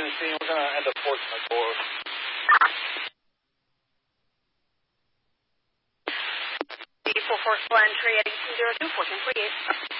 machine. We're going to end up forcing the door. Force 1, entry at 1802, 1448.